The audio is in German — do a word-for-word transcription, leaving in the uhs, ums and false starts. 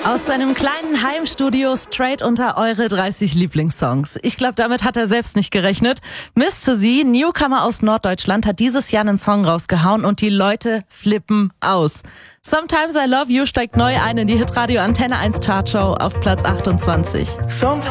Aus seinem kleinen Heimstudio straight unter eure dreißig Lieblingssongs. Ich glaube, damit hat er selbst nicht gerechnet. Miss to Sie, Newcomer aus Norddeutschland, hat dieses Jahr einen Song rausgehauen und die Leute flippen aus. Sometimes I Love You steigt neu ein in die Hitradio Antenne eins Chartshow auf Platz achtundzwanzig.